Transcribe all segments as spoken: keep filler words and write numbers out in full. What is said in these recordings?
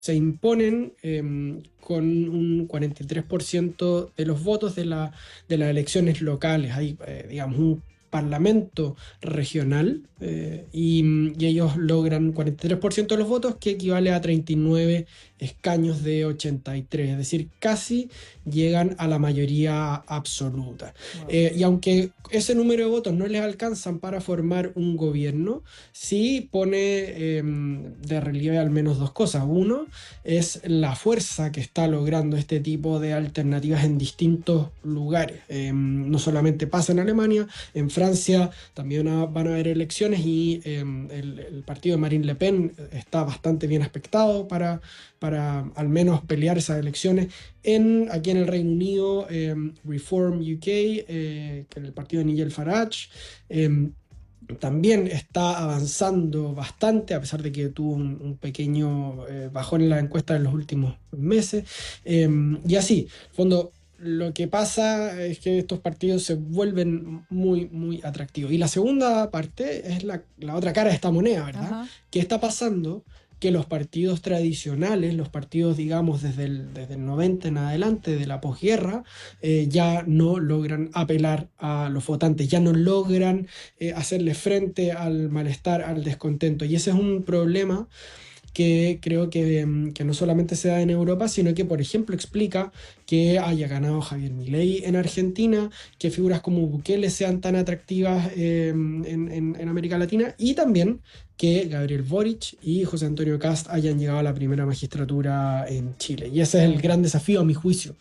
se imponen eh, con un cuarenta y tres por ciento de los votos de, la, de las elecciones locales. Hay, eh, digamos, un parlamento regional eh, y, y ellos logran cuarenta y tres por ciento de los votos, que equivale a treinta y nueve escaños de ochenta y tres, es decir, casi llegan a la mayoría absoluta. Wow. Eh, y aunque ese número de votos no les alcanzan para formar un gobierno, sí pone eh, de relieve al menos dos cosas. Uno es la fuerza que está logrando este tipo de alternativas en distintos lugares. Eh, no solamente pasa en Alemania, en Francia también van a haber elecciones y eh, el, el partido de Marine Le Pen está bastante bien aspectado para, para al menos pelear esas elecciones. En, aquí en el Reino Unido, eh, Reform U K, eh, que es el partido de Nigel Farage, eh, también está avanzando bastante, a pesar de que tuvo un, un pequeño eh, bajón en la encuesta en los últimos meses. Eh, y así, en el fondo, lo que pasa es que estos partidos se vuelven muy, muy atractivos. Y la segunda parte es la, la otra cara de esta moneda, ¿verdad? Ajá. ¿Qué está pasando? Que los partidos tradicionales, los partidos, digamos, desde el, desde el noventa en adelante, de la posguerra, eh, ya no logran apelar a los votantes, ya no logran eh, hacerle frente al malestar, al descontento. Y ese es un problema que creo que, mm, que no solamente se da en Europa, sino que, por ejemplo, explica que haya ganado Javier Milei en Argentina, que figuras como Bukele sean tan atractivas eh, en, en- en América Latina, y también que Gabriel Boric y José Antonio Cast hayan llegado a la primera magistratura en Chile. Y ese es el Claro. gran desafío, a mi juicio.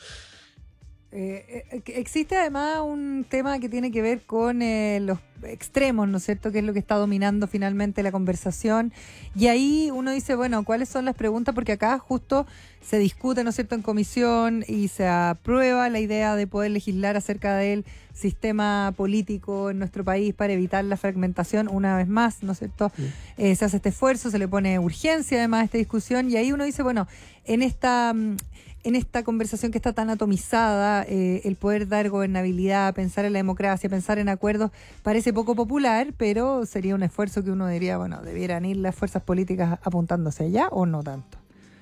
Eh, eh, existe además un tema que tiene que ver con eh, los extremos, ¿no es cierto?, que es lo que está dominando finalmente la conversación. Y ahí uno dice, bueno, ¿cuáles son las preguntas? Porque acá justo se discute, ¿no es cierto?, en comisión y se aprueba la idea de poder legislar acerca del sistema político en nuestro país para evitar la fragmentación una vez más, ¿no es cierto? Mm. Eh, se hace este esfuerzo, se le pone urgencia además a esta discusión y ahí uno dice, bueno, en esta... en esta conversación que está tan atomizada, eh, el poder dar gobernabilidad, pensar en la democracia, pensar en acuerdos, parece poco popular, pero sería un esfuerzo que uno diría, bueno, debieran ir las fuerzas políticas apuntándose allá o no tanto.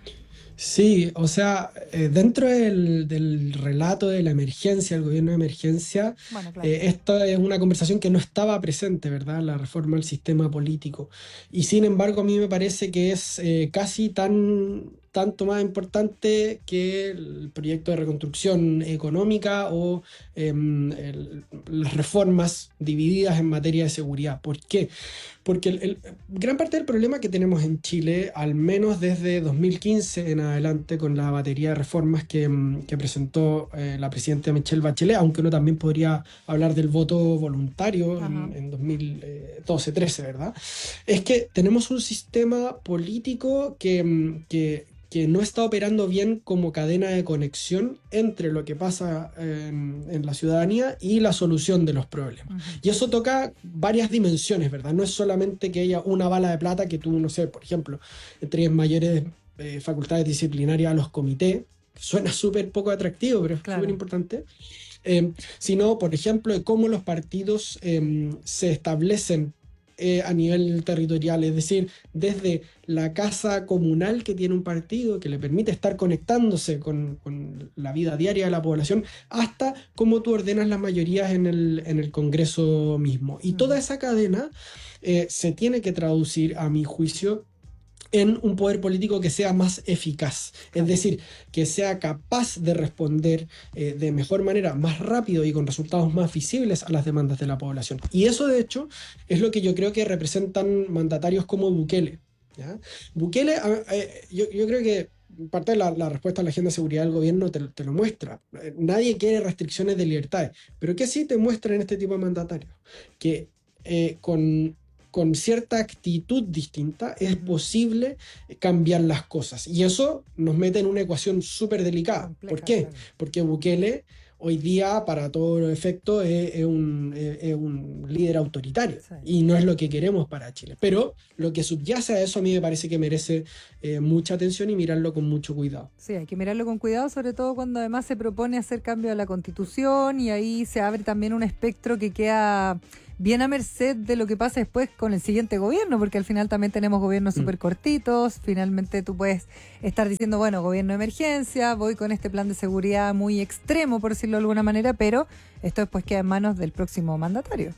Sí, o sea, eh, dentro del, del relato de la emergencia, el gobierno de emergencia, Bueno, claro. eh, esta es una conversación que no estaba presente, ¿verdad? La reforma del sistema político. Y sin embargo, a mí me parece que es eh, casi tan, tanto más importante que el proyecto de reconstrucción económica o em, el- las reformas divididas en materia de seguridad. ¿Por qué? Porque el, el- gran parte del problema que tenemos en Chile, al menos desde dos mil quince en adelante, con la batería de reformas que, mm, que presentó eh, la presidenta Michelle Bachelet, aunque uno también podría hablar del voto voluntario Ajá. en, en dos mil doce trece, ¿verdad? Es que tenemos un sistema político que, mm, que, que no está operando bien como cadena de conexión entre lo que pasa en, en la ciudadanía y la solución de los problemas. Ujú. Y eso toca varias dimensiones, ¿verdad? No es solamente que haya una bala de plata que tú, no sé, por ejemplo, entregues mayores eh, facultades disciplinarias a los comités, que suena súper poco atractivo, pero es súper Claro. importante, eh, sino, por ejemplo, de cómo los partidos eh, se establecen eh, a nivel territorial, es decir, desde la casa comunal que tiene un partido que le permite estar conectándose con, con la vida diaria de la población, hasta cómo tú ordenas las mayorías en el, en el Congreso mismo. Y toda Ujú. esa cadena eh, se tiene que traducir, a mi juicio, en un poder político que sea más eficaz, es Claro. decir, que sea capaz de responder eh, de mejor manera, más rápido y con resultados más visibles a las demandas de la población. Y eso, de hecho, es lo que yo creo que representan mandatarios como Bukele. ¿Ya? Bukele, a- eh, yo, yo creo que parte de la, la respuesta a la agenda de seguridad del gobierno te, te lo muestra. Eh, Nadie quiere restricciones de libertades, pero ¿qué sí te muestra en este tipo de mandatarios? Que eh, con con cierta actitud distinta es Ujú. posible cambiar las cosas. Y eso nos mete en una ecuación súper Qué delicada. ¿Por compleja, qué? claro. Porque Bukele hoy día, para todos los efectos, es, es un, es- es un líder autoritario Sí. y no es lo que queremos para Chile. Pero lo que subyace a eso a mí me parece que merece eh, mucha atención y mirarlo con mucho cuidado. Sí, hay que mirarlo con cuidado, sobre todo cuando además se propone hacer cambio a la Constitución y ahí se abre también un espectro que queda bien a merced de lo que pasa después con el siguiente gobierno, porque al final también tenemos gobiernos Mm. súper cortitos. Finalmente tú puedes estar diciendo, bueno, gobierno de emergencia, voy con este plan de seguridad muy extremo, por decirlo de alguna manera, pero esto después queda en manos del próximo mandatario.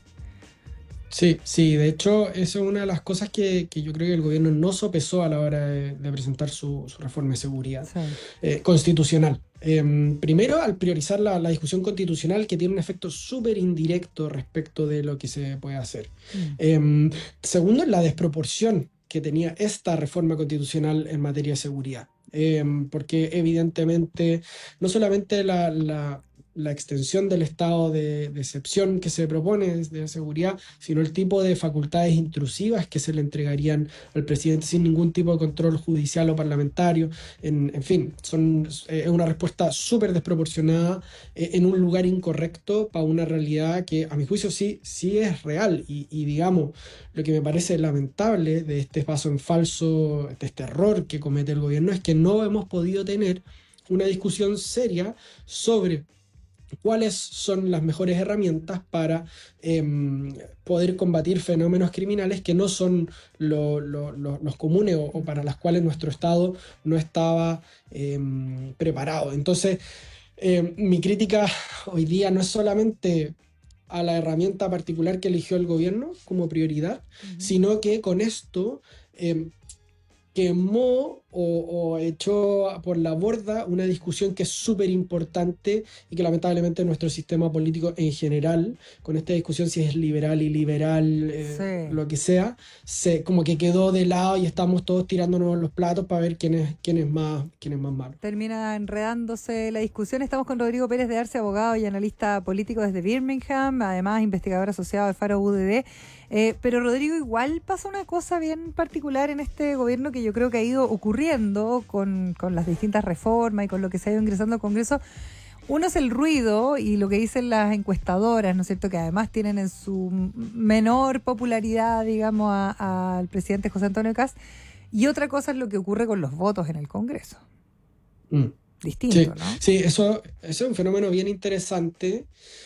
Sí, sí, de hecho, eso es una de las cosas que, que yo creo que el gobierno no sopesó a la hora de, de presentar su, su reforma de seguridad Sí. eh, constitucional. Em, primero, al priorizar la, la discusión constitucional, que tiene un efecto súper indirecto respecto de lo que se puede hacer. Mm. Em, segundo, la desproporción que tenía esta reforma constitucional en materia de seguridad. Em, porque evidentemente no solamente la, la- la extensión del estado de, de excepción que se propone de seguridad, sino el tipo de facultades intrusivas que se le entregarían al presidente sin ningún tipo de control judicial o parlamentario. En, en fin, son, eh, es una respuesta súper desproporcionada eh, en un lugar incorrecto para una realidad que a mi juicio sí, sí es real. Y, y digamos, lo que me parece lamentable de este paso en falso, de este error que comete el gobierno, es que no hemos podido tener una discusión seria sobre cuáles son las mejores herramientas para em, poder combatir fenómenos criminales que no son lo- lo- lo- los comunes o, o para las cuales nuestro Estado no estaba em, preparado. Entonces, em, mi crítica hoy día no es solamente a la herramienta particular que eligió el gobierno como prioridad, Ujú. sino que con esto em, quemó o, o echó por la borda una discusión que es súper importante y que lamentablemente nuestro sistema político en general, con esta discusión si es liberal y liberal, eh, Sí. lo que sea, se, como que quedó de lado y estamos todos tirándonos los platos para ver quién es, quién es más, quién es más malo. Termina enredándose la discusión. Estamos con Rodrigo Pérez de Arce, abogado y analista político desde Birmingham, además investigador asociado de Faro U D D. Eh, pero Rodrigo, igual pasa una cosa bien particular en este gobierno que yo creo que ha ido ocurriendo con, con las distintas reformas y con lo que se ha ido ingresando al Congreso. Uno es el ruido y lo que dicen las encuestadoras, ¿no es cierto?, que además tienen en su menor popularidad, digamos, a- al presidente José Antonio Kast. Y otra cosa es lo que ocurre con los votos en el Congreso. Mm. Distinto, Sí, ¿no? sí, eso, eso es un fenómeno bien interesante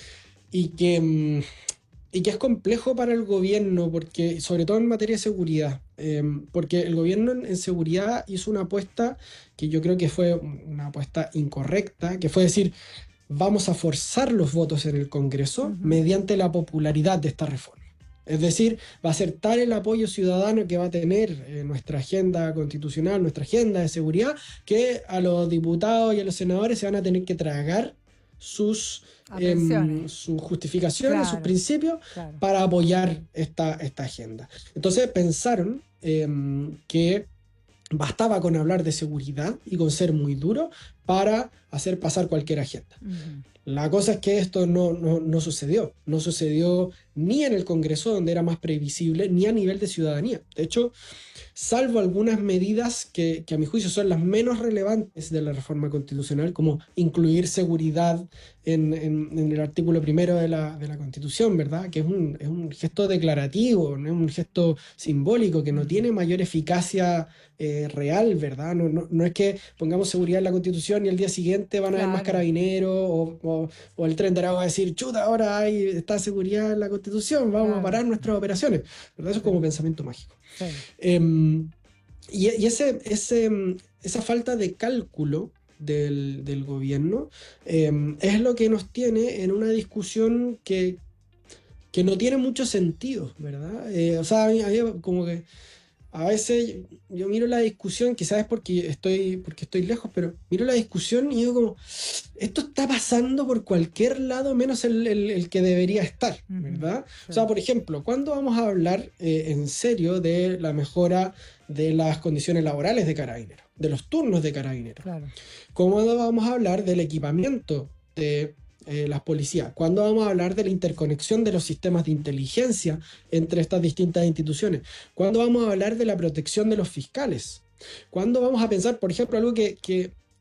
y que, mm, y que es complejo para el gobierno, porque, sobre todo en materia de seguridad, eh, porque el gobierno en, en seguridad hizo una apuesta que yo creo que fue una apuesta incorrecta, que fue decir, vamos a forzar los votos en el Congreso Ujú. mediante la popularidad de esta reforma. Es decir, va a ser tal el apoyo ciudadano que va a tener eh, nuestra agenda constitucional, nuestra agenda de seguridad, que a los diputados y a los senadores se van a tener que tragar sus, Apresiones. em, sus justificaciones, sus Claro, principios claro. para apoyar esta, esta agenda. Entonces pensaron em, que bastaba con hablar de seguridad y con ser muy duro para hacer pasar cualquier agenda. Ujú. La cosa es que esto no, no, no sucedió. No sucedió ni en el Congreso, donde era más previsible, ni a nivel de ciudadanía. De hecho, salvo algunas medidas que, que a mi juicio son las menos relevantes de la reforma constitucional, como incluir seguridad en, en- en el artículo primero de la, de la Constitución, ¿verdad? Que es un, es un gesto declarativo, no es un gesto simbólico, que no Mm. tiene mayor eficacia eh, real, ¿verdad? No, no, no es que pongamos seguridad en la Constitución y al día siguiente van a haber más Claro, carabineros o, o- o el tren de Aragua va a decir, chuta, ahora hay, está seguridad en la Constitución, vamos a claro. parar nuestras operaciones, ¿verdad? Eso es Sí, como pensamiento mágico. sí. Em, y, y ese, ese, mm, esa falta de cálculo del, del gobierno em, es lo que nos tiene en una discusión que, que no tiene mucho sentido, ¿verdad? Eh, o sea, a mí- a mí como que a veces yo miro la discusión, quizás es porque estoy, porque estoy lejos, pero miro la discusión y digo como, esto está pasando por cualquier lado menos el, el- el que debería estar, Ujú. ¿verdad? O Sí, sea, por ejemplo, ¿cuándo vamos a hablar eh, en serio de la mejora de las condiciones laborales de carabineros, de los turnos de carabineros? claro. ¿Cómo vamos a hablar del equipamiento de eh, las policías? ¿Cuándo vamos a hablar de la interconexión de los sistemas de inteligencia entre estas distintas instituciones? ¿Cuándo vamos a hablar de la protección de los fiscales? ¿Cuándo vamos a pensar, por ejemplo, algo que, que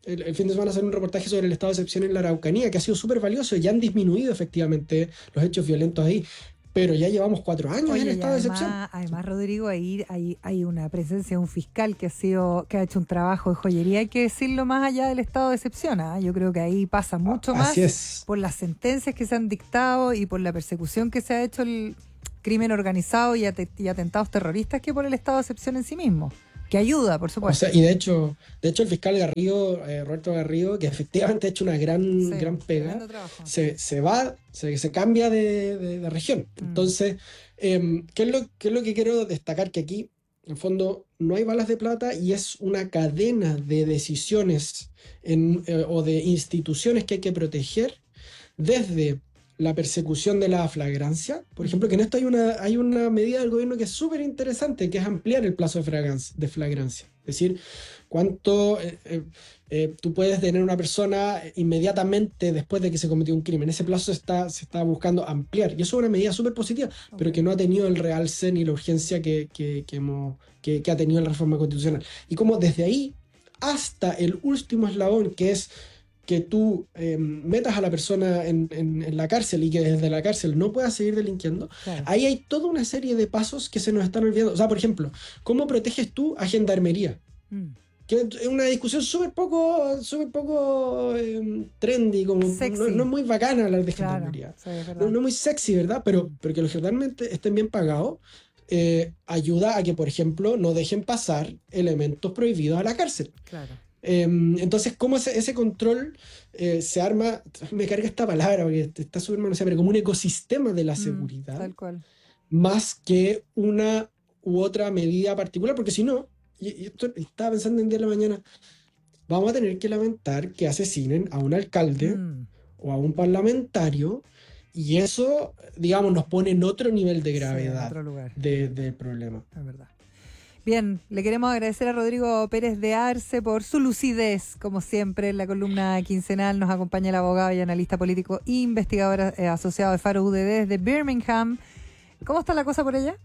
el, el fin de semana hacer un reportaje sobre el estado de excepción en la Araucanía, que ha sido súper valioso, y han disminuido efectivamente los hechos violentos ahí. Pero ya llevamos cuatro años Oye, en y estado de excepción. además, además, Rodrigo, ahí hay, hay una presencia de un fiscal que ha sido, que ha hecho un trabajo de joyería, hay que decirlo, más allá del estado de excepción. ¿eh? Yo creo que ahí pasa mucho más Así es. por las sentencias que se han dictado y por la persecución que se ha hecho el crimen organizado y, at y atentados terroristas que por el estado de excepción en sí mismo. Que ayuda, por supuesto. O sea, y de hecho, de hecho el fiscal Garrido, eh, Roberto Garrido, que efectivamente ha hecho una gran, Sí, gran pega, trabajo. se, se va, se, se cambia de, de, de región. Mm. Entonces, eh, ¿qué es lo, qué es lo que quiero destacar? Que aquí, en el fondo, no hay balas de plata y es una cadena de decisiones en, eh, o de instituciones que hay que proteger desde la persecución de la flagrancia. Por ejemplo, que en esto hay una, hay una medida del gobierno que es súper interesante, que es ampliar el plazo de flagrancia. De flagrancia. Es decir, cuánto eh, eh, eh, tú puedes tener una persona inmediatamente después de que se cometió un crimen. Ese plazo se está, se está buscando ampliar. Y eso es una medida súper positiva, okay, pero que no ha tenido el realce ni la urgencia que, que, que, hemos, que, que ha tenido la reforma constitucional. Y como desde ahí hasta el último eslabón, que es que tú eh, metas a la persona en, en, en la cárcel y que desde la cárcel no pueda seguir delinquiendo, claro, ahí hay toda una serie de pasos que se nos están olvidando. O sea, por ejemplo, ¿cómo proteges tú a gendarmería? Mm. Que es una discusión súper poco, súper poco eh, trendy, como no, no es muy bacana hablar de gendarmería. Claro, sí, no, no es muy sexy, ¿verdad? Pero, pero que los gendarmes estén bien pagados eh, ayuda a que, por ejemplo, no dejen pasar elementos prohibidos a la cárcel. Claro. Eh, entonces, ¿cómo ese, ese control eh, se arma? Me carga esta palabra porque está súper manoseada, pero como un ecosistema de la seguridad, mm, tal cual, más que una u otra medida particular, porque si no, y, y esto estaba pensando en día de la mañana, vamos a tener que lamentar que asesinen a un alcalde mm. o a un parlamentario, y eso, digamos, nos pone en otro nivel de gravedad, sí, en otro lugar de, del problema. Es verdad. Bien, le queremos agradecer a Rodrigo Pérez de Arce por su lucidez, como siempre, en la columna quincenal. Nos acompaña el abogado y analista político e investigador eh, asociado de Faro U D D desde Birmingham. ¿Cómo está la cosa por allá?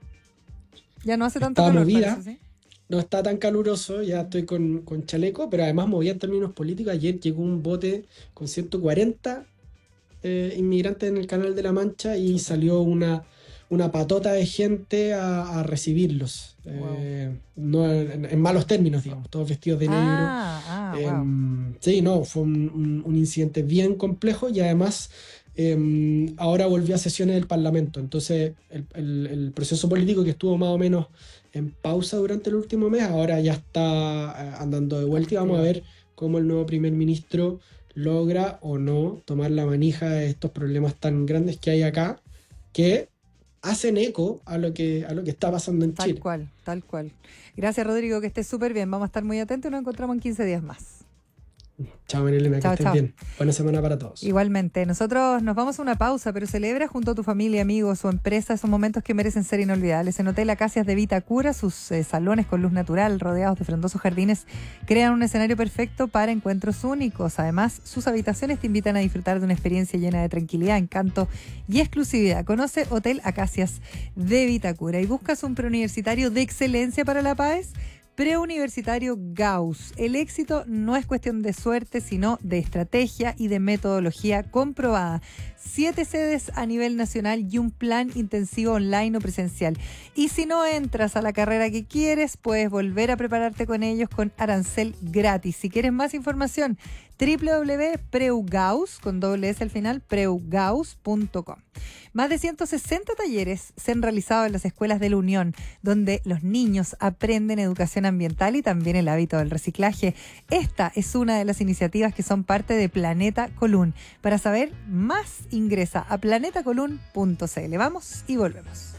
Ya no hace tanto está calor, movida, parece, ¿sí? No está tan caluroso, ya estoy con, con chaleco, pero además movía en términos políticos. Ayer llegó un bote con ciento cuarenta eh, inmigrantes en el Canal de la Mancha y okay, salió una... una patota de gente a, a recibirlos. Wow. Eh, no en, en malos términos, digamos, todos vestidos de negro. Ah, ah, eh, wow. Sí, no, fue un, un, un incidente bien complejo y además eh, ahora volvió a sesiones del Parlamento. Entonces, el, el, el proceso político que estuvo más o menos en pausa durante el último mes, ahora ya está andando de vuelta y vamos a ver cómo el nuevo primer ministro logra o no tomar la manija de estos problemas tan grandes que hay acá, que hacen eco a lo que a lo que está pasando en tal Chile. Tal cual, tal cual. Gracias, Rodrigo, que estés súper bien. Vamos a estar muy atentos y nos encontramos en quince días más. Chao, Marilena, chao, que estés bien. Buena semana para todos. Igualmente. Nosotros nos vamos a una pausa, pero celebra junto a tu familia, amigos o empresa esos momentos que merecen ser inolvidables. En Hotel Acacias de Vitacura, sus eh, salones con luz natural, rodeados de frondosos jardines, crean un escenario perfecto para encuentros únicos. Además, sus habitaciones te invitan a disfrutar de una experiencia llena de tranquilidad, encanto y exclusividad. Conoce Hotel Acacias de Vitacura y buscas un preuniversitario de excelencia para la paz. Preuniversitario Gauss. El éxito no es cuestión de suerte, sino de estrategia y de metodología comprobada. Siete sedes a nivel nacional y un plan intensivo online o presencial. Y si no entras a la carrera que quieres, puedes volver a prepararte con ellos con arancel gratis. Si quieres más información, doble u doble u doble u punto preugaus, con doble S al final, preugaus punto com. Más de ciento sesenta talleres se han realizado en las escuelas de la Unión, donde los niños aprenden educación ambiental y también el hábito del reciclaje. Esta es una de las iniciativas que son parte de Planeta Colún. Para saber más, ingresa a planeta colún punto c l. Vamos y volvemos.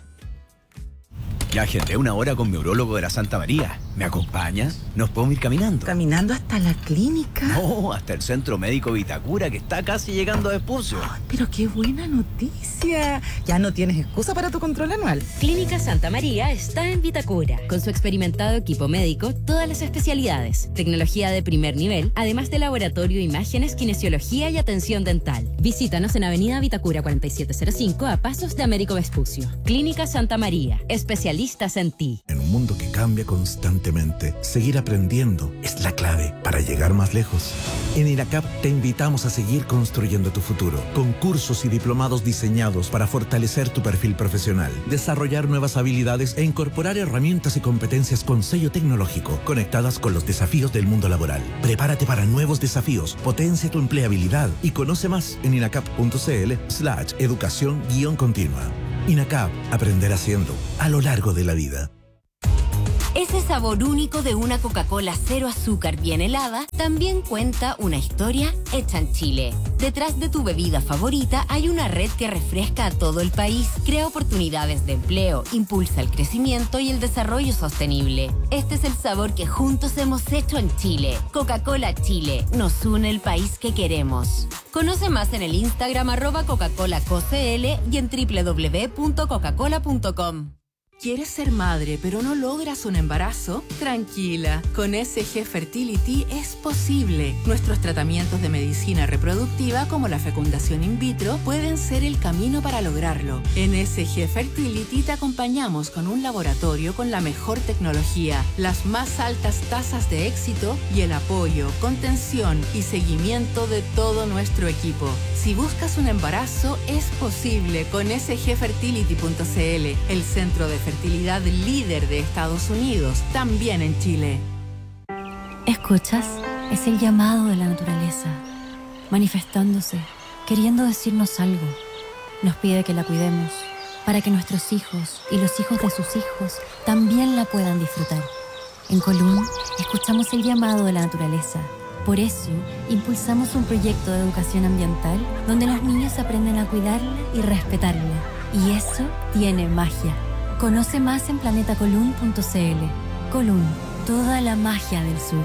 Ya agendé una hora con mi urólogo de la Santa María. ¿Me acompañas? ¿Nos podemos ir caminando? ¿Caminando hasta la clínica? No, hasta el Centro Médico Vitacura, que está casi llegando a Vespucio. Oh, pero qué buena noticia. Ya no tienes excusa para tu control anual. Clínica Santa María está en Vitacura. Con su experimentado equipo médico, todas las especialidades, tecnología de primer nivel, además de laboratorio, imágenes, kinesiología y atención dental. Visítanos en Avenida Vitacura cuarenta y siete cero cinco, a pasos de Américo Vespucio. Clínica Santa María, especialistas en ti. En un mundo que cambia constantemente, constantemente, seguir aprendiendo es la clave para llegar más lejos. En INACAP te invitamos a seguir construyendo tu futuro, con cursos y diplomados diseñados para fortalecer tu perfil profesional, desarrollar nuevas habilidades e incorporar herramientas y competencias con sello tecnológico conectadas con los desafíos del mundo laboral. Prepárate para nuevos desafíos, potencia tu empleabilidad y conoce más en inacap.cl slash educación guión continua. INACAP, aprender haciendo a lo largo de la vida. Ese sabor único de una Coca-Cola cero azúcar bien helada también cuenta una historia hecha en Chile. Detrás de tu bebida favorita hay una red que refresca a todo el país, crea oportunidades de empleo, impulsa el crecimiento y el desarrollo sostenible. Este es el sabor que juntos hemos hecho en Chile. Coca-Cola Chile, nos une el país que queremos. Conoce más en el Instagram arroba Coca-Cola C O C L y en doble u doble u doble u punto coca cola punto com. ¿Quieres ser madre pero no logras un embarazo? Tranquila, con S G Fertility es posible. Nuestros tratamientos de medicina reproductiva como la fecundación in vitro pueden ser el camino para lograrlo. En S G Fertility te acompañamos con un laboratorio con la mejor tecnología, las más altas tasas de éxito y el apoyo, contención y seguimiento de todo nuestro equipo. Si buscas un embarazo, es posible con S G fertility punto c l, el centro de fertilidad líder de Estados Unidos, también en Chile. ¿Escuchas? Es el llamado de la naturaleza, manifestándose, queriendo decirnos algo. Nos pide que la cuidemos, para que nuestros hijos y los hijos de sus hijos también la puedan disfrutar. En Colún, escuchamos el llamado de la naturaleza. Por eso, impulsamos un proyecto de educación ambiental donde los niños aprenden a cuidarla y respetarla. Y eso tiene magia. Conoce más en planeta colún punto c l. Colún, toda la magia del sur.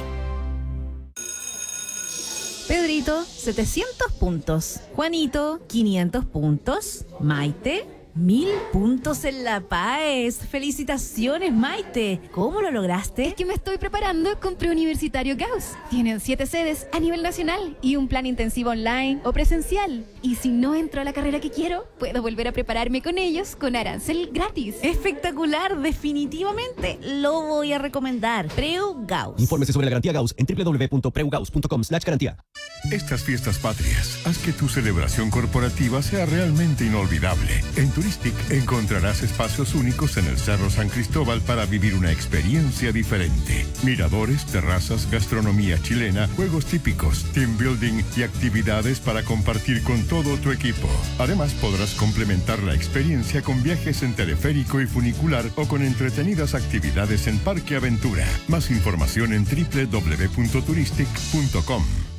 Pedrito, setecientos puntos. Juanito, quinientos puntos. Maite, mil puntos en La Paz. ¡Felicitaciones, Maite! ¿Cómo lo lograste? Es que me estoy preparando con Preuniversitario Gauss. Tienen siete sedes a nivel nacional y un plan intensivo online o presencial. Y si no entro a la carrera que quiero, puedo volver a prepararme con ellos con arancel gratis. ¡Espectacular! Definitivamente lo voy a recomendar. Preu Gauss. Infórmese sobre la garantía Gauss en doble u doble u doble u punto preu gauss punto com slash garantía. Estas fiestas patrias, haz que tu celebración corporativa sea realmente inolvidable. En Turistic encontrarás espacios únicos en el Cerro San Cristóbal para vivir una experiencia diferente. Miradores, terrazas, gastronomía chilena, juegos típicos, team building y actividades para compartir con todo tu equipo. Además, podrás complementar la experiencia con viajes en teleférico y funicular o con entretenidas actividades en Parque Aventura. Más información en doble u doble u doble u punto turistic punto com.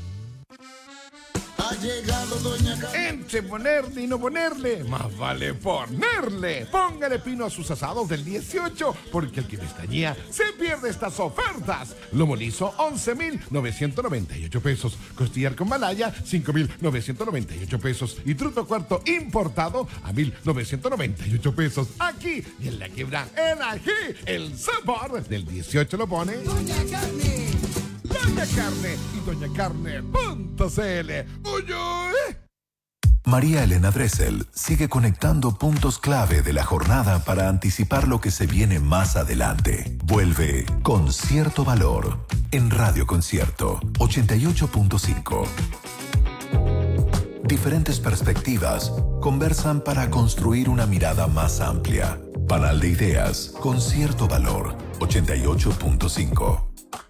Ha llegado Doña Carmen. Entre ponerle y no ponerle, más vale ponerle. Póngale pino a sus asados del dieciocho, porque el que pestañea se pierde estas ofertas. Lomo liso, once mil novecientos noventa y ocho pesos. Costillar con malaya, cinco mil novecientos noventa y ocho pesos. Y truto cuarto importado a mil novecientos noventa y ocho pesos. Aquí y en la Quebra, el ají, el sabor del dieciocho lo pone Doña Carmen. Doña Carne y doña carne punto c l. ¡Uy, uy! María Elena Dressel sigue conectando puntos clave de la jornada para anticipar lo que se viene más adelante. Vuelve con cierto valor en Radio Concierto ochenta y ocho punto cinco. Diferentes perspectivas conversan para construir una mirada más amplia. Panal de ideas con cierto valor ochenta y ocho punto cinco.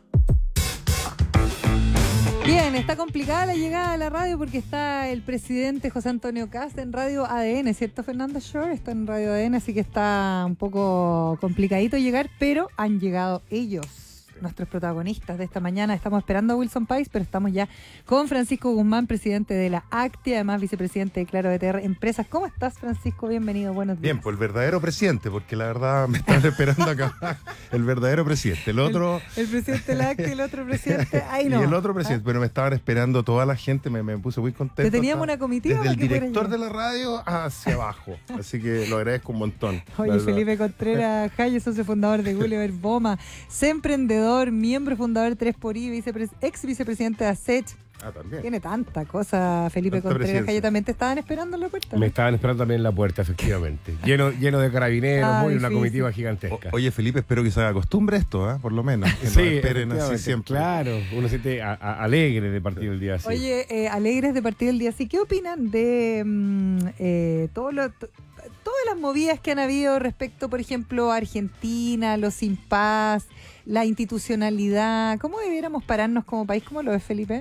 Bien, está complicada la llegada a la radio porque está el presidente José Antonio Kast en Radio A D N, ¿cierto, Fernando Shore? Está en Radio A D N, así que está un poco complicadito llegar, pero han llegado ellos, nuestros protagonistas de esta mañana. Estamos esperando a Wilson Pais, pero estamos ya con Francisco Guzmán, presidente de la ACTI, además vicepresidente de Claro B T R Empresas. ¿Cómo estás, Francisco? Bienvenido, buenos días. Bien, pues el verdadero presidente, porque la verdad me están esperando acá. El verdadero presidente, el otro... El, el presidente de la ACTI, el otro presidente, ahí no. Y el otro presidente, ¿Ah? pero me estaban esperando toda la gente, me, me puse muy contento. Te teníamos una comitiva. Desde el director de la radio hacia abajo, así que lo agradezco un montón. Oye, Felipe Contreras Jaya, socio fundador de Gulliver Boma, sé emprendedor. emprendedor, miembro fundador de tres por I, vicepres- ex vicepresidente de ASECH. Ah, también. Tiene tanta cosa, Felipe Tanta Contreras, que presidencia. ellos también te estaban esperando en la puerta. ¿no? Me estaban esperando también en la puerta, efectivamente. lleno, lleno de carabineros, Ah, muy una difícil. comitiva gigantesca. O- oye, Felipe, espero que se haga costumbre esto, ¿eh? Por lo menos. Que Sí, nos esperen así efectivamente, siempre. claro, uno se siente a- a- alegre de partir el día así. Oye, eh, alegres de partir del día así, ¿qué opinan de mm, eh, todo lo, to- todas las movidas que han habido respecto, por ejemplo, a Argentina, los sin paz, la institucionalidad? ¿Cómo debiéramos pararnos como país? ¿Cómo lo ves, Felipe?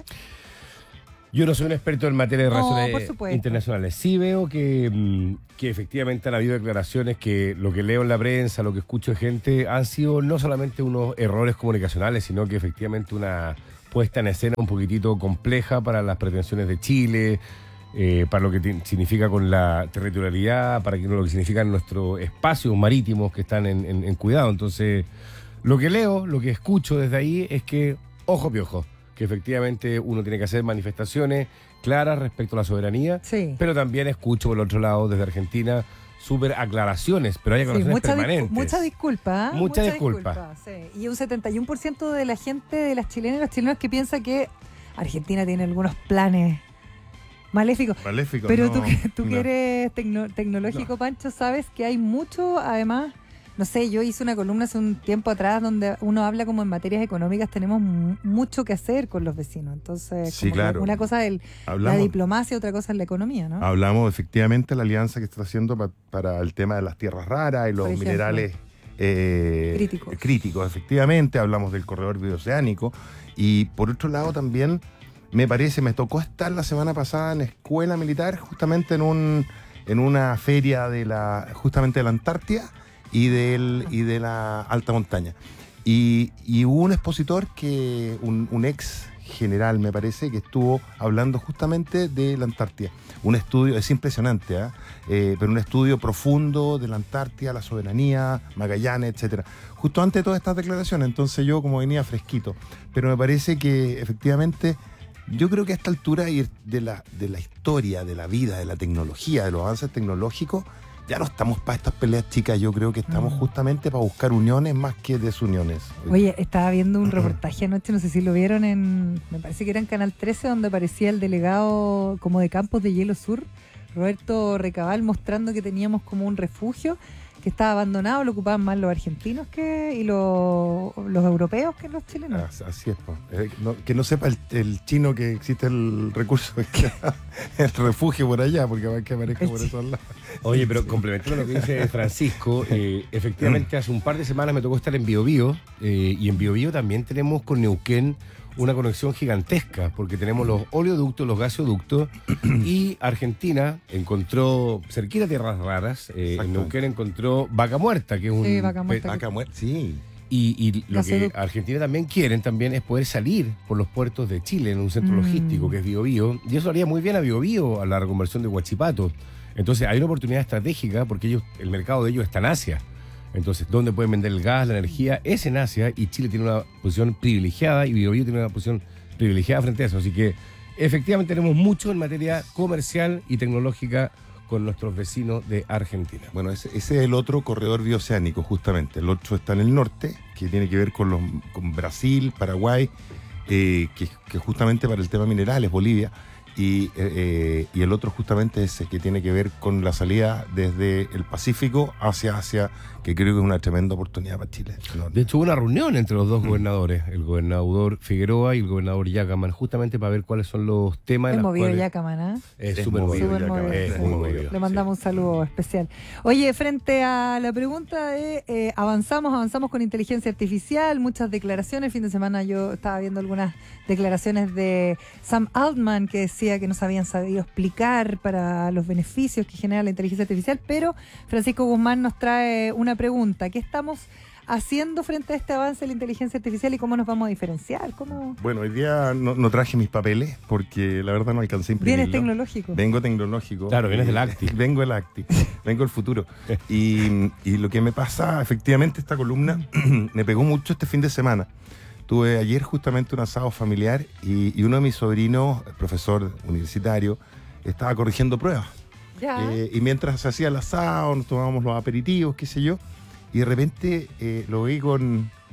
Yo no soy un experto en materia de No, relaciones por supuesto. internacionales. Sí veo que, mm, que efectivamente han habido declaraciones que lo que leo en la prensa, lo que escucho de gente, han sido no solamente unos errores comunicacionales, sino que efectivamente una puesta en escena un poquitito compleja para las pretensiones de Chile, eh, para lo que ti- significa con la territorialidad, para que- lo que significan nuestros espacios marítimos que están en, en- en cuidado. Entonces, lo que leo, lo que escucho desde ahí es que, ojo piojo, que efectivamente uno tiene que hacer manifestaciones claras respecto a la soberanía, Sí. pero también escucho por el otro lado desde Argentina súper aclaraciones, pero hay Sí, aclaraciones mucha, discu- permanentes. mucha disculpa. ¿eh? Mucha disculpa. sí. Y un setenta y uno por ciento de la gente, de las chilenas y los chilenos que piensa que Argentina tiene algunos planes maléficos. Maléficos, Pero no, tú, que, tú que no. eres tecno- tecnológico, Pancho, sabes que hay mucho, además, no sé, yo hice una columna hace un tiempo atrás donde uno habla como en materias económicas, tenemos mu- mucho que hacer con los vecinos. Entonces, Sí, como que claro. una cosa es el- la Hablamos- diplomacia, otra cosa es la economía, ¿no? Hablamos efectivamente de la alianza que está haciendo pa- para el tema de las tierras raras y los Por ejemplo. minerales eh, Críticos. críticos, efectivamente. Hablamos del corredor bioceánico. Y por otro lado también, me parece, me tocó estar la semana pasada en escuela militar, justamente en un en una feria de la justamente de la Antártida y, del, y de la alta montaña. Y, y hubo un expositor, que un, un ex general, me parece, que estuvo hablando justamente de la Antártida. Un estudio, es impresionante, ¿eh? Eh, pero un estudio profundo de la Antártida, la soberanía, Magallanes, etcétera. Justo antes de todas estas declaraciones, entonces yo como venía fresquito. Pero me parece que efectivamente, yo creo que a esta altura y de la, de la historia, de la vida, de la tecnología, de los avances tecnológicos, ya no estamos para estas peleas chicas. Yo creo que estamos Mm. justamente para buscar uniones más que desuniones. Oye, estaba viendo un reportaje anoche, no sé si lo vieron en, me parece que era en Canal trece, donde aparecía el delegado como de Campos de Hielo Sur, Roberto Recabal, mostrando que teníamos como un refugio que estaba abandonado, lo ocupaban más los argentinos que y los, los europeos que los chilenos. As- Así es, po. Eh, no- que no sepa el, el chino que existe el recurso, el refugio por allá, porque va a que aparezca por esos lados. Oye, pero complementando lo que dice Francisco, eh, efectivamente hace un par de semanas me tocó estar en Biobío, eh, y en Biobío también tenemos con Neuquén una conexión gigantesca, porque tenemos los oleoductos, los gasoductos, y Argentina encontró, cerquita de Tierras Raras, eh, en Neuquén encontró Vaca Muerta, que es un... Sí, Vaca Muerta. Vaca Muerta, sí. Y, y lo que Gasoducto. Argentina también quieren también es poder salir por los puertos de Chile en un centro Mm. logístico que es Biobío, y eso haría muy bien a Biobío, a la reconversión de Huachipato. Entonces hay una oportunidad estratégica porque ellos, el mercado de ellos está en Asia. Entonces, ¿dónde pueden vender el gas, la energía? Es en Asia, y Chile tiene una posición privilegiada y Biobío tiene una posición privilegiada frente a eso. Así que efectivamente tenemos mucho en materia comercial y tecnológica con nuestros vecinos de Argentina. Bueno, ese, ese es el otro corredor bioceánico, justamente. El otro está en el norte, que tiene que ver con, los, con Brasil, Paraguay, eh, que, que justamente para el tema minerales, Bolivia. Y, eh, eh, y el otro justamente es ese, que tiene que ver con la salida desde el Pacífico hacia Asia, que creo que es una tremenda oportunidad para Chile. No, De hecho, hubo una reunión entre los dos Mm. gobernadores, el gobernador Figueroa y el gobernador Yacaman, justamente para ver cuáles son los temas. Es en los movido cuales- Yacaman, ¿eh? Es Es súper movido movido. Súper Yacaman, movido, Es sí. muy movido. Le mandamos un saludo especial. Oye, frente a la pregunta de eh, avanzamos, avanzamos con inteligencia artificial, muchas declaraciones. El fin de semana yo estaba viendo algunas declaraciones de Sam Altman, que decía que no se habían sabido explicar para los beneficios que genera la inteligencia artificial, pero Francisco Guzmán nos trae una pregunta. ¿Qué estamos haciendo frente a este avance de la inteligencia artificial y cómo nos vamos a diferenciar? ¿Cómo? Bueno, hoy día no, no traje mis papeles porque la verdad no alcancé a imprimirlo. Vienes tecnológico. Vengo tecnológico. Claro, vienes Eh, del Acti. Vengo del Acti. Vengo del futuro. Y, y lo que me pasa, efectivamente, esta columna me pegó mucho este fin de semana. Tuve ayer justamente un asado familiar y, y uno de mis sobrinos, profesor universitario, estaba corrigiendo pruebas. Ya. Eh, y mientras se hacía el asado, nos tomábamos los aperitivos, qué sé yo, y de repente eh, lo vi con,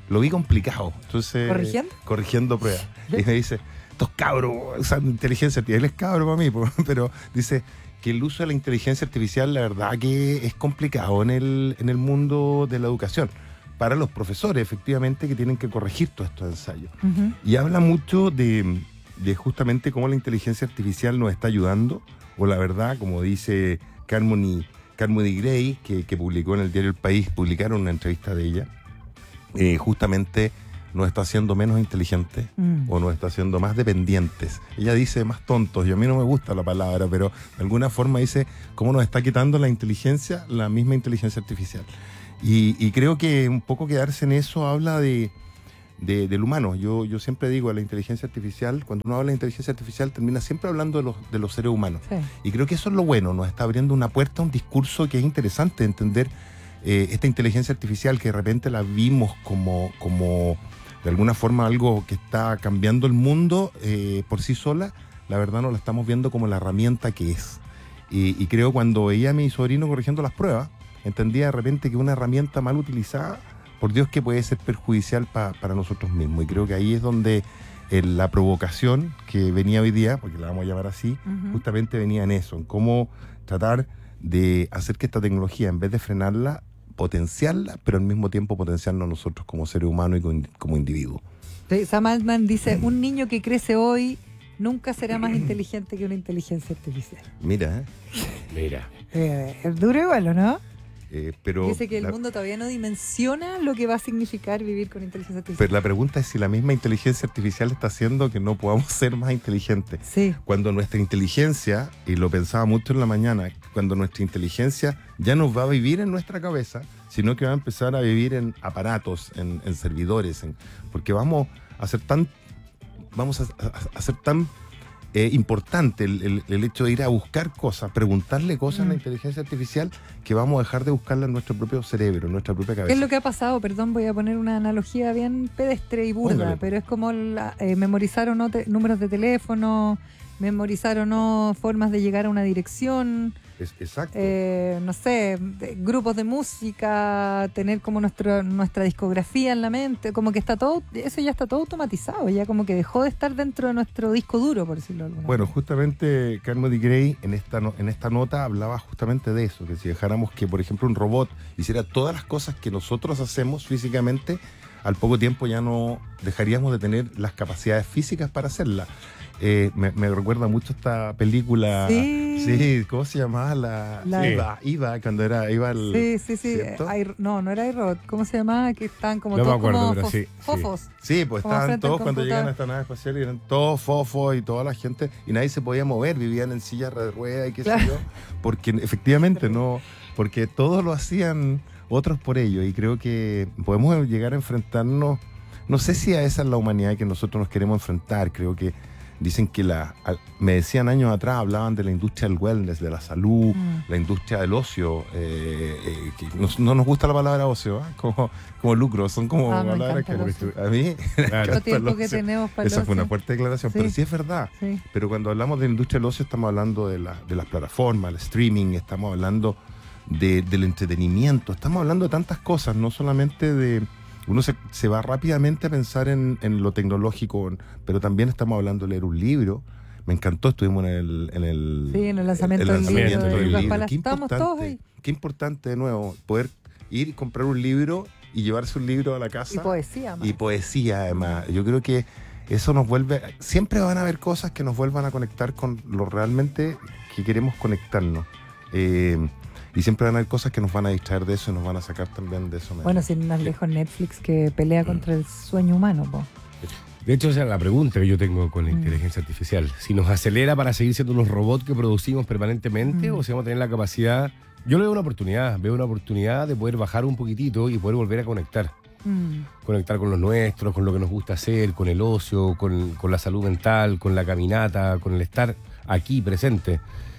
lo vi complicado. Entonces, ¿Corrigiendo? Corrigiendo pruebas. Y me dice, estos cabros usan inteligencia artificial. Él es cabro para mí, pero dice que el uso de la inteligencia artificial, la verdad que es complicado en el, en el mundo de la educación. Para los profesores, efectivamente, que tienen que corregir todos estos ensayos. Uh-huh. Y habla mucho de, de justamente cómo la inteligencia artificial nos está ayudando, o la verdad, como dice Carmody, Carmody Gray, que, que publicó en el diario El País, publicaron una entrevista de ella, eh, justamente nos está haciendo menos inteligentes mm. o nos está haciendo más dependientes. Ella dice más tontos, y a mí no me gusta la palabra, pero de alguna forma dice cómo nos está quitando la inteligencia, la misma inteligencia artificial. Y, y creo que un poco quedarse en eso habla de, de, del humano. Yo, yo siempre digo a la inteligencia artificial, cuando uno habla de inteligencia artificial termina siempre hablando de los, de los seres humanos. Sí. Y creo que eso es lo bueno, nos está abriendo una puerta a un discurso que es interesante entender eh, esta inteligencia artificial que de repente la vimos como... como de alguna forma algo que está cambiando el mundo eh, por sí sola, la verdad no la estamos viendo como la herramienta que es. Y, y creo cuando veía a mi sobrino corrigiendo las pruebas, entendía de repente que una herramienta mal utilizada, por Dios que puede ser perjudicial pa, para nosotros mismos. Y creo que ahí es donde eh, la provocación que venía hoy día, porque la vamos a llamar así, uh-huh. justamente venía en eso, en cómo tratar de hacer que esta tecnología, en vez de frenarla, potenciarla, pero al mismo tiempo potenciarnos nosotros como seres humanos y como individuos. Sí, Sam Altman dice, un niño que crece hoy nunca será más inteligente que una inteligencia artificial. Mira, ¿eh? Mira. Eh, es duro igual, ¿o no? Eh, pero dice que el la, mundo todavía no dimensiona lo que va a significar vivir con inteligencia artificial. Pero la pregunta es si la misma inteligencia artificial está haciendo que no podamos ser más inteligentes. Sí. Cuando nuestra inteligencia, y lo pensaba mucho en la mañana, cuando nuestra inteligencia ya no va a vivir en nuestra cabeza, sino que va a empezar a vivir en aparatos, en, en servidores, en, porque vamos a ser tan, vamos a, a, a ser tan eh, importante el, el, el hecho de ir a buscar cosas, preguntarle cosas mm. a la inteligencia artificial, que vamos a dejar de buscarla en nuestro propio cerebro, en nuestra propia cabeza. ¿Qué es lo que ha pasado? Perdón, voy a poner una analogía bien pedestre y burda, Póngale. pero es como la, eh, memorizar o no te, números de teléfono, memorizar o no formas de llegar a una dirección. Es, exacto. Eh, no sé, de, grupos de música, tener como nuestro, nuestra discografía en la mente, como que está todo, eso ya está todo automatizado, ya como que dejó de estar dentro de nuestro disco duro, por decirlo de alguna Bueno, manera. justamente Carmody Gray en esta, no, en esta nota hablaba justamente de eso, que si dejáramos que, por ejemplo, un robot hiciera todas las cosas que nosotros hacemos físicamente, al poco tiempo ya no dejaríamos de tener las capacidades físicas para hacerla. Eh, me, me recuerda mucho esta película. Sí. Sí, ¿cómo se llamaba? La, la Iva, Iva, cuando era Iva el. Sí, sí, sí. I, no, no era iRobot. ¿Cómo se llamaba? Que estaban como no todos me acuerdo, como pero fos, sí, fofos. Sí, sí pues estaban todos cuando llegan a esta nave espacial y eran todos fofos y toda la gente. Y nadie se podía mover, vivían en sillas de ruedas y qué claro. sé yo. Porque efectivamente no. Porque todos lo hacían otros por ello. Y creo que podemos llegar a enfrentarnos. No sé si a esa es la humanidad que nosotros nos queremos enfrentar. Creo que dicen que la, me decían años atrás, hablaban de la industria del wellness, de la salud, mm. la industria del ocio, eh, eh, que no, no nos gusta la palabra ocio, ¿eh? como, como lucro, son como ah, palabras que a mí claro. tiempo que tenemos para esa fue una fuerte declaración, sí. pero sí es verdad. Sí. Pero cuando hablamos de la industria del ocio estamos hablando de, la, de las plataformas, el streaming, estamos hablando de, del entretenimiento, estamos hablando de tantas cosas, no solamente de... Uno se, se va rápidamente a pensar en, en lo tecnológico, pero también estamos hablando de leer un libro. Me encantó, estuvimos en el, en el, sí, en el lanzamiento, el, el lanzamiento del libro. Del libro. Qué importante, qué importante, de nuevo, poder ir y comprar un libro y llevarse un libro a la casa. Y poesía, más. Y poesía, además. Yo creo que eso nos vuelve... Siempre van a haber cosas que nos vuelvan a conectar con lo realmente que queremos conectarnos. Eh, Y siempre van a haber cosas que nos van a distraer de eso y nos van a sacar también de eso. Bueno, sin más lejos Netflix que pelea contra el sueño humano, po. De hecho, esa es la pregunta que yo tengo con la mm. inteligencia artificial. Si nos acelera para seguir siendo unos robots que producimos permanentemente mm. o si vamos a tener la capacidad... Yo le veo una oportunidad, veo una oportunidad de poder bajar un poquitito y poder volver a conectar. Mm. Conectar con los nuestros, con lo que nos gusta hacer, con el ocio, con, con la salud mental, con la caminata, con el estar aquí presente.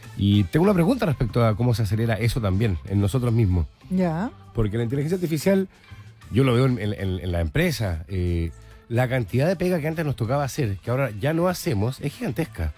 Y tengo una pregunta respecto a cómo se acelera eso también en nosotros mismos. Ya. Porque la inteligencia artificial, yo lo veo en, en, en la empresa, eh, la cantidad de pega que antes nos tocaba hacer, que ahora ya no hacemos, es gigantesca.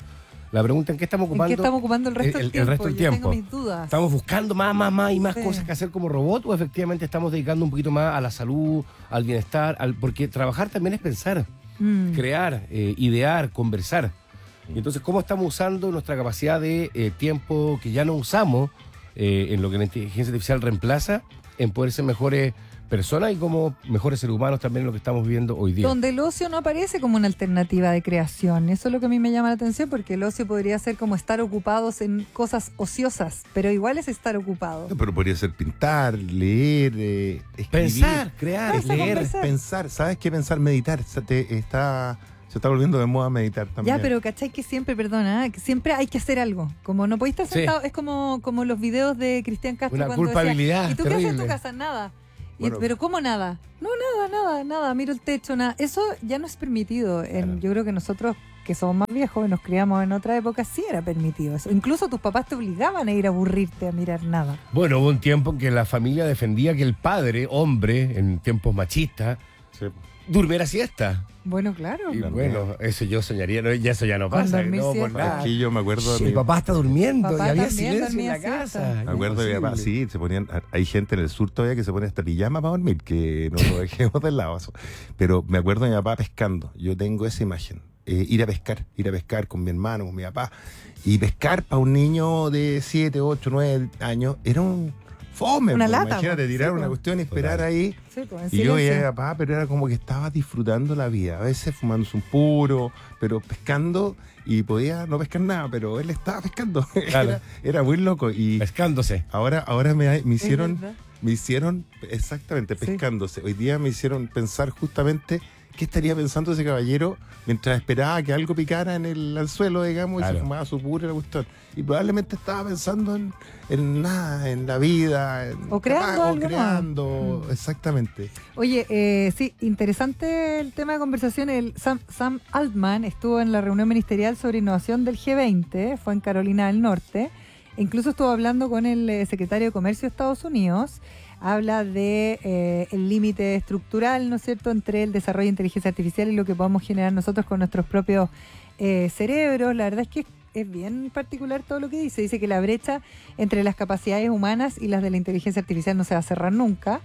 La pregunta en qué estamos ocupando. ¿En qué estamos ocupando el resto del tiempo? El resto del Yo tiempo. tengo mis dudas. ¿Estamos buscando más, más, más y más Sí. cosas que hacer como robot o efectivamente estamos dedicando un poquito más a la salud, al bienestar? Al, porque trabajar también es pensar, Mm. crear, eh, idear, conversar. Y entonces, ¿cómo estamos usando nuestra capacidad de eh, tiempo que ya no usamos eh, en lo que la inteligencia artificial reemplaza en poder ser mejores personas y como mejores seres humanos también en lo que estamos viviendo hoy día? Donde el ocio no aparece como una alternativa de creación. Eso es lo que a mí me llama la atención, porque el ocio podría ser como estar ocupados en cosas ociosas, pero igual es estar ocupado. No, pero podría ser pintar, leer, eh, escribir. Pensar, crear, Pasa, leer, conversar. pensar. ¿Sabes qué pensar? Meditar. Se, te está, se está volviendo de moda meditar también. Ya, pero ¿cachai? Que siempre, perdona, que siempre hay que hacer algo. Como no podéis estar Sí. sentado, es como, como los videos de Cristian Castro Una cuando culpabilidad decía, ¿y tú qué haces en terrible. tu casa? Nada. Y- Bueno. pero ¿cómo nada? No, nada, nada, nada. Miro el techo, nada. Eso ya no es permitido. En- yo creo que nosotros, que somos más viejos, nos criamos en otra época, sí era permitido eso. Incluso tus papás te obligaban a ir a aburrirte, a mirar nada. Bueno, hubo un tiempo en que la familia defendía que el padre, hombre, en tiempos machistas, Sí. durmiera siesta. Bueno, claro. Y bueno, eso yo soñaría, no, ya eso ya no Con pasa, dormir no por siesta. nada. Aquí yo me acuerdo de Sí, mi- el papá está durmiendo Papá y había también silencio en dormía la casa. siesta. Me acuerdo de mi papá, Imposible. sí, se ponían, hay gente en el sur todavía que se pone hasta pijama para dormir, que no lo dejemos de lado. eso. Pero me acuerdo de mi papá pescando, yo tengo esa imagen, eh, ir a pescar, ir a pescar con mi hermano, con mi papá, y pescar para un niño de siete, ocho, nueve años era un fome. Una pues, lata, imagínate, pues, tirar sí, una pues. cuestión y esperar Total. ahí. Sí, pues, en Y yo veía a mi silencio. papá, pero era como que estaba disfrutando la vida, a veces fumándose un puro, pero pescando y podía no pescar nada, pero él estaba pescando. Claro. Era, era muy loco. Y Pescándose. ahora, ahora me, me hicieron, verdad. me hicieron, exactamente, Sí. pescándose. Hoy día me hicieron pensar justamente qué estaría pensando ese caballero mientras esperaba que algo picara en el anzuelo, digamos, y Claro. se fumaba su puro y la cuestión. Y probablemente estaba pensando en, en nada, en la vida, en- O creando capaz, o algo nuevo. creando, Mm. exactamente. Oye, eh, sí, interesante el tema de conversación. El Sam, Sam Altman estuvo en la reunión ministerial sobre innovación del G veinte, fue en Carolina del Norte. E incluso estuvo hablando con el eh, secretario de Comercio de Estados Unidos. Habla de eh, el límite estructural, ¿no es cierto?, entre el desarrollo de inteligencia artificial y lo que podemos generar nosotros con nuestros propios eh, cerebros. La verdad es que es bien particular todo lo que dice. Dice que la brecha entre las capacidades humanas y las de la inteligencia artificial no se va a cerrar nunca.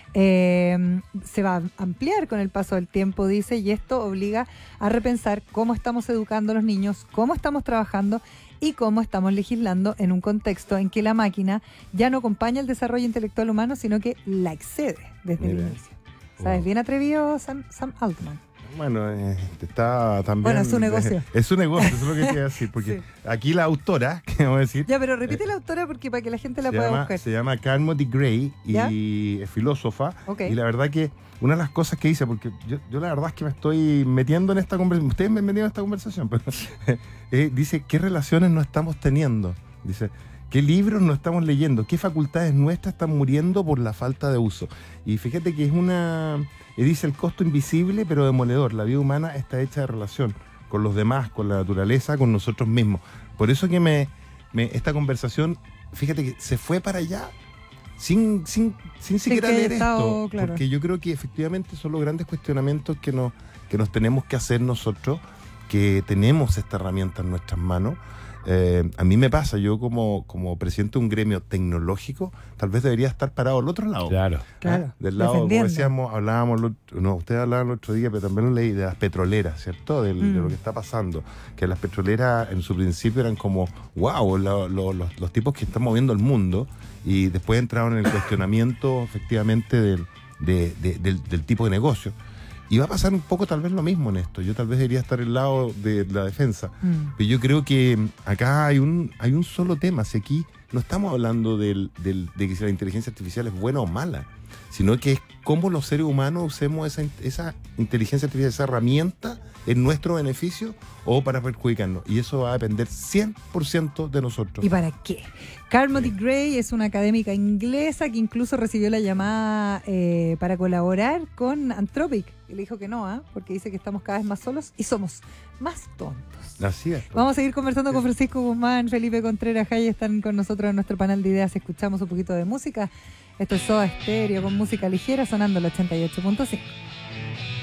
Eh, se va a ampliar con el paso del tiempo, dice, y esto obliga a repensar cómo estamos educando a los niños, cómo estamos trabajando y cómo estamos legislando en un contexto en que la máquina ya no acompaña el desarrollo intelectual humano, sino que la excede desde el Mira. inicio. ¿Sabes? Wow. Bien atrevido Sam, Sam Altman. Bueno, eh, está también... Bueno, es su negocio. Es su negocio, eso es lo que quería decir, porque aquí la autora, que vamos a decir, Ya, pero repite la autora porque para que la gente la se pueda llama, buscar. se llama Carmody Gray ¿Ya? y es filósofa. Ok. Y la verdad que una de las cosas que dice, porque yo, yo la verdad es que me estoy metiendo en esta conversación, ustedes me han metido en esta conversación, pero eh, dice, ¿qué relaciones no estamos teniendo? Dice, ¿qué libros no estamos leyendo? ¿Qué facultades nuestras están muriendo por la falta de uso? Y fíjate que es una... eh, dice el costo invisible pero demoledor. La vida humana está hecha de relación con los demás, con la naturaleza, con nosotros mismos. Por eso que me, me esta conversación, fíjate que se fue para allá sin, sin, sin siquiera que haya leer estado, esto. claro. Porque yo creo que efectivamente son los grandes cuestionamientos que nos, que nos tenemos que hacer nosotros, que tenemos esta herramienta en nuestras manos. Eh, a mí me pasa, yo como, como presidente de un gremio tecnológico, tal vez debería estar parado al otro lado. Claro. ¿Ah? Claro, Del lado, como defendiendo. decíamos, hablábamos, el otro- no, ustedes hablaban el otro día, pero también lo leí, de las petroleras, ¿cierto? Del- De Mm. lo que está pasando. Que las petroleras en su principio eran como, wow, lo- lo- los, los tipos que están moviendo el mundo, y después entraron en el cuestionamiento, efectivamente, del, de- de- del, del tipo de negocio. Y va a pasar un poco tal vez lo mismo en esto. Yo tal vez debería estar al lado de la defensa. Mm. Pero yo creo que acá hay un, hay un solo tema. Si aquí no estamos hablando del, del- de que si la inteligencia artificial es buena o mala, sino que es cómo los seres humanos usemos esa, in- esa inteligencia artificial, esa herramienta en nuestro beneficio o para perjudicarnos. Y eso va a depender cien por ciento de nosotros. ¿Y para qué? Carmody Gray es una académica inglesa que incluso recibió la llamada eh, para colaborar con Anthropic. Y le dijo que no, ¿ah? Porque dice que estamos cada vez más solos y somos más tontos. Así es. Vamos a seguir conversando con Francisco Guzmán, Felipe Contreras, Jay, están con nosotros en nuestro panel de ideas. Escuchamos un poquito de música. Esto es Soda Stereo con música ligera sonando el ochenta y ocho punto cinco.